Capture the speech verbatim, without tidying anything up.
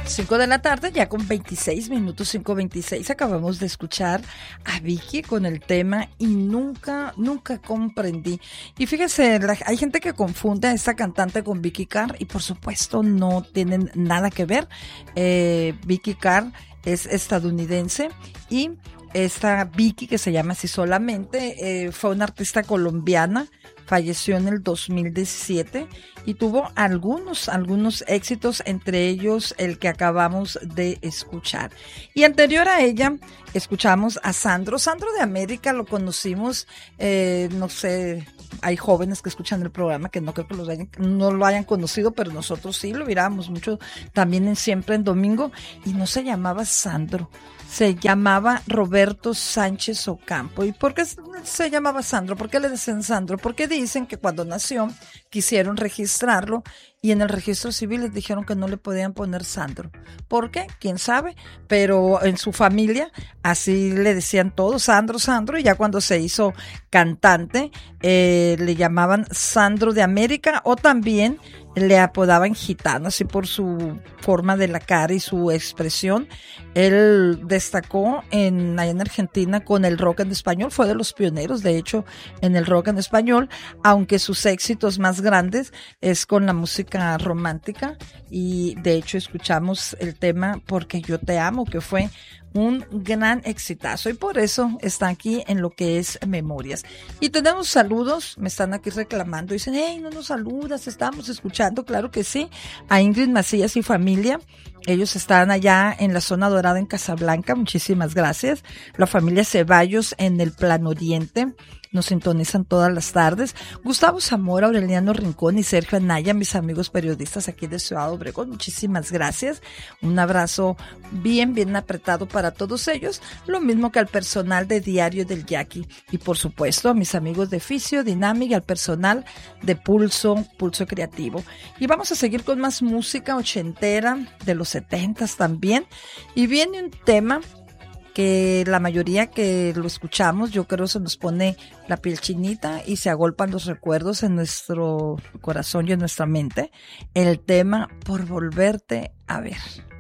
cinco de la tarde, ya con veintiséis minutos, cinco veintiséis, acabamos de escuchar a Vicky con el tema Y nunca, nunca comprendí. Y fíjese, la, hay gente que confunde a esta cantante con Vicky Carr y por supuesto no tienen nada que ver. Eh, Vicky Carr es estadounidense y esta Vicky, que se llama así solamente, eh, fue una artista colombiana. Falleció en el dos mil diecisiete y tuvo algunos, algunos éxitos, entre ellos el que acabamos de escuchar. Y anterior a ella, escuchamos a Sandro. Sandro de América lo conocimos, eh, no sé, hay jóvenes que escuchan el programa que no creo que los hayan, no lo hayan conocido, pero nosotros sí lo mirábamos mucho también en Siempre en Domingo, y no se llamaba Sandro. Se llamaba Roberto Sánchez Ocampo. ¿Y por qué se llamaba Sandro? ¿Por qué le decían Sandro? Porque dicen que cuando nació quisieron registrarlo y en el registro civil les dijeron que no le podían poner Sandro. ¿Por qué? ¿Quién sabe? Pero en su familia así le decían todos, Sandro, Sandro, y ya cuando se hizo cantante eh, le llamaban Sandro de América, o también le apodaban gitano, así por su forma de la cara y su expresión. Él destacó en, allá en Argentina con el rock en español, fue de los pioneros, de hecho, en el rock en español, aunque sus éxitos más grandes es con la música romántica, y de hecho escuchamos el tema Porque yo te amo, que fue un gran exitazo, y por eso está aquí en lo que es Memorias. Y tenemos saludos, me están aquí reclamando, dicen, hey, no nos saludas, estamos escuchando, claro que sí, a Ingrid Macías y familia. Ellos están allá en la zona dorada en Casablanca, muchísimas gracias. La familia Ceballos en el Plan Oriente nos sintonizan todas las tardes. Gustavo Zamora, Aureliano Rincón y Sergio Anaya, mis amigos periodistas aquí de Ciudad Obregón, muchísimas gracias. Un abrazo bien, bien apretado para todos ellos, lo mismo que al personal de Diario del Yaqui y por supuesto a mis amigos de Fisio, Dynamic y al personal de Pulso, Pulso Creativo. Y vamos a seguir con más música ochentera de los setentas también, y viene un tema que la mayoría que lo escuchamos, yo creo se nos pone la piel chinita y se agolpan los recuerdos en nuestro corazón y en nuestra mente. El tema Por volverte a ver.